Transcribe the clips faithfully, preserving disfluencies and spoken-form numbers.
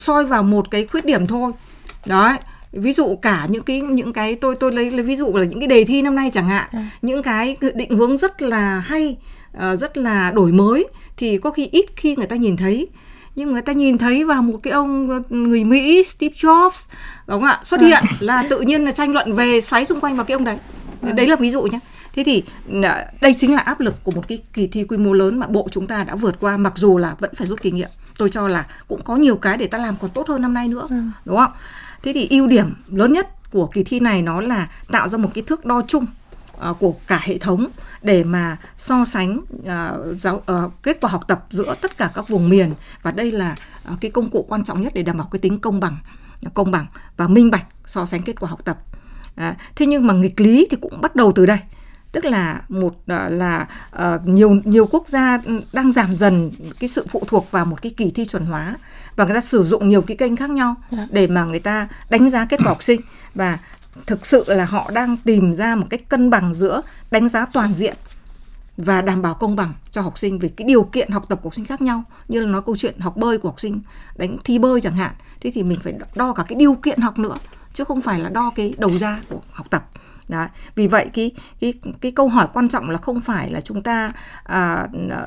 soi vào một cái khuyết điểm thôi. Đấy, ví dụ cả những cái những cái tôi tôi lấy lấy ví dụ là những cái đề thi năm nay chẳng hạn, à. những cái định hướng rất là hay, uh, rất là đổi mới thì có khi ít khi người ta nhìn thấy, nhưng người ta nhìn thấy vào một cái ông người Mỹ Steve Jobs, đúng không ạ, xuất hiện à. là tự nhiên là tranh luận về xoáy xung quanh vào cái ông đấy. À. Đấy là ví dụ nhé. Thế thì đây chính là áp lực của một cái kỳ thi quy mô lớn mà bộ chúng ta đã vượt qua, mặc dù là vẫn phải rút kinh nghiệm. Tôi cho là cũng có nhiều cái để ta làm còn tốt hơn năm nay nữa, ừ. đúng không? Thế thì ưu điểm lớn nhất của kỳ thi này nó là tạo ra một cái thước đo chung uh, của cả hệ thống để mà so sánh uh, giáo, uh, kết quả học tập giữa tất cả các vùng miền, và đây là uh, cái công cụ quan trọng nhất để đảm bảo cái tính công bằng, công bằng và minh bạch so sánh kết quả học tập. À, thế nhưng mà nghịch lý thì cũng bắt đầu từ đây. Tức là một là uh, nhiều nhiều quốc gia đang giảm dần cái sự phụ thuộc vào một cái kỳ thi chuẩn hóa, và người ta sử dụng nhiều cái kênh khác nhau để mà người ta đánh giá kết quả học sinh, và thực sự là họ đang tìm ra một cách cân bằng giữa đánh giá toàn diện và đảm bảo công bằng cho học sinh về cái điều kiện học tập của học sinh khác nhau. Như là nói câu chuyện học bơi của học sinh, đánh thi bơi chẳng hạn, thế thì mình phải đo cả cái điều kiện học nữa, chứ không phải là đo cái đầu ra của học tập. Đó. Vì vậy cái, cái, cái câu hỏi quan trọng là không phải là chúng ta à,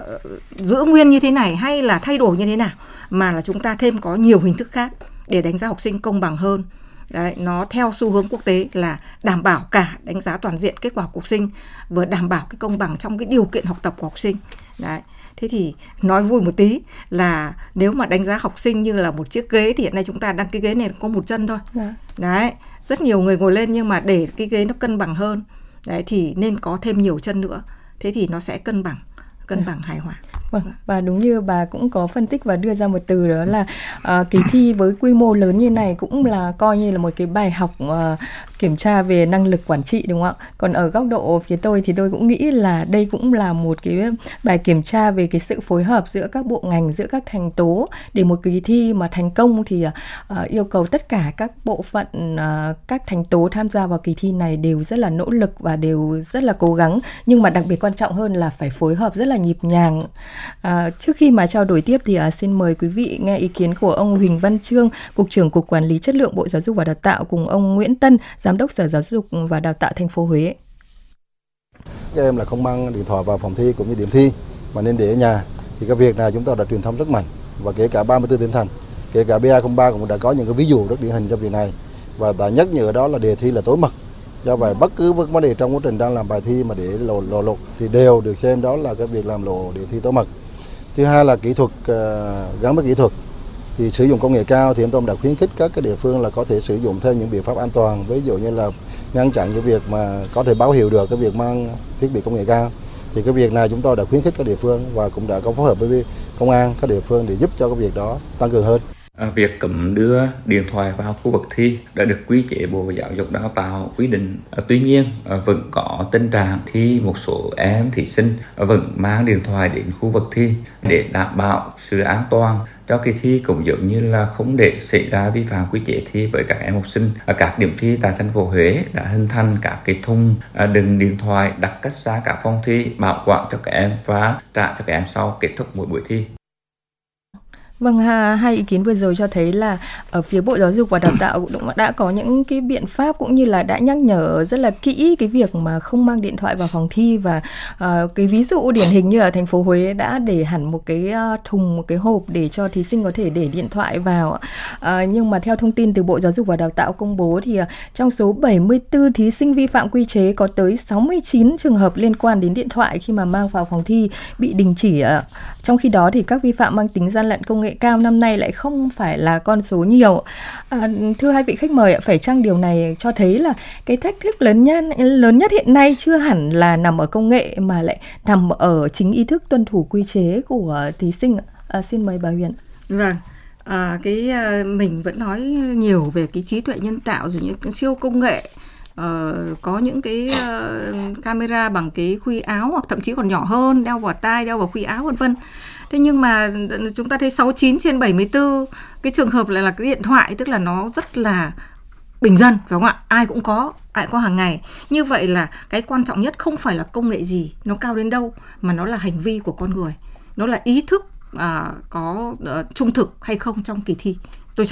giữ nguyên như thế này hay là thay đổi như thế nào, mà là chúng ta thêm có nhiều hình thức khác để đánh giá học sinh công bằng hơn. Đấy, nó theo xu hướng quốc tế là đảm bảo cả đánh giá toàn diện kết quả của học sinh, vừa đảm bảo cái công bằng trong cái điều kiện học tập của học sinh. Đấy. Thế thì nói vui một tí là nếu mà đánh giá học sinh như là một chiếc ghế thì hiện nay chúng ta đang cái ghế này có một chân thôi. Đấy. Đấy. Rất nhiều người ngồi lên, nhưng mà để cái ghế nó cân bằng hơn đấy, thì nên có thêm nhiều chân nữa. Thế thì nó sẽ cân bằng, cân bằng hài hòa. Vâng, và đúng như bà cũng có phân tích và đưa ra một từ, đó là uh, kỳ thi với quy mô lớn như này cũng là coi như là một cái bài học uh, kiểm tra về năng lực quản trị, đúng không ạ? Còn ở góc độ phía tôi thì tôi cũng nghĩ là đây cũng là một cái bài kiểm tra về cái sự phối hợp giữa các bộ ngành, giữa các thành tố, để một kỳ thi mà thành công thì uh, yêu cầu tất cả các bộ phận, uh, các thành tố tham gia vào kỳ thi này đều rất là nỗ lực và đều rất là cố gắng, nhưng mà đặc biệt quan trọng hơn là phải phối hợp rất là nhịp nhàng. À, trước khi mà trao đổi tiếp thì à, xin mời quý vị nghe ý kiến của ông Huỳnh Văn Trương, Cục trưởng Cục Quản lý Chất lượng Bộ Giáo dục và Đào tạo, cùng ông Nguyễn Tân, Giám đốc Sở Giáo dục và Đào tạo thành phố Huế. Các em là không mang điện thoại vào phòng thi cũng như điểm thi, mà nên để ở nhà. Thì cái việc này chúng ta đã truyền thông rất mạnh, và kể cả ba mươi tư tỉnh thành, kể cả B A không ba cũng đã có những cái ví dụ rất điển hình trong việc này, và đã nhắc nhở đó là đề thi là tối mật. Do vậy bất cứ vấn đề trong quá trình đang làm bài thi mà để lộ lộ lọt thì đều được xem đó là cái việc làm lộ đề thi tối mật. Thứ hai là kỹ thuật, uh, gắn với kỹ thuật thì sử dụng công nghệ cao, thì chúng tôi đã khuyến khích các cái địa phương là có thể sử dụng thêm những biện pháp an toàn, ví dụ như là ngăn chặn cái việc mà có thể báo hiệu được cái việc mang thiết bị công nghệ cao. Thì cái việc này chúng tôi đã khuyến khích các địa phương và cũng đã có phối hợp với công an các địa phương để giúp cho cái việc đó tăng cường hơn. À, việc cấm đưa điện thoại vào khu vực thi đã được quy chế Bộ Giáo dục Đào tạo quy định. À, tuy nhiên à, vẫn có tình trạng thi một số em thí sinh à, vẫn mang điện thoại đến khu vực thi để đảm bảo sự an toàn cho kỳ thi, cũng giống như là không để xảy ra vi phạm quy chế thi với các em học sinh. À, các điểm thi tại thành phố Huế đã hình thành các cái thùng à, đựng điện thoại đặt cách xa các phòng thi, bảo quản cho các em và trả cho các em sau kết thúc mỗi buổi thi. Vâng, hai ý kiến vừa rồi cho thấy là ở phía Bộ Giáo dục và Đào tạo cũng đã có những cái biện pháp cũng như là đã nhắc nhở rất là kỹ cái việc mà không mang điện thoại vào phòng thi, và uh, cái ví dụ điển hình như ở thành phố Huế đã để hẳn một cái uh, thùng, một cái hộp để cho thí sinh có thể để điện thoại vào. Uh, nhưng mà theo thông tin từ Bộ Giáo dục và Đào tạo công bố thì uh, trong số bảy mươi tư thí sinh vi phạm quy chế có tới sáu mươi chín trường hợp liên quan đến điện thoại khi mà mang vào phòng thi bị đình chỉ. Uh, trong khi đó thì các vi phạm mang tính gian lận công nghệ cao năm nay lại không phải là con số nhiều. À, thưa hai vị khách mời, phải chăng điều này cho thấy là cái thách thức lớn nhất, lớn nhất hiện nay chưa hẳn là nằm ở công nghệ mà lại nằm ở chính ý thức tuân thủ quy chế của thí sinh? À, xin mời bà Huyền. Vâng, à, cái mình vẫn nói nhiều về cái trí tuệ nhân tạo rồi những siêu công nghệ. Uh, có những cái uh, camera bằng cái khuy áo, hoặc thậm chí còn nhỏ hơn, đeo vào tai, đeo vào khuy áo vân vân. Thế nhưng mà chúng ta thấy sáu mươi chín trên bảy mươi tư cái trường hợp lại là cái điện thoại, tức là nó rất là bình dân, phải không ạ? Ai cũng có, ai cũng có hàng ngày. Như vậy là cái quan trọng nhất không phải là công nghệ gì, nó cao đến đâu, mà nó là hành vi của con người. Nó là ý thức uh, có uh, trung thực hay không trong kỳ thi.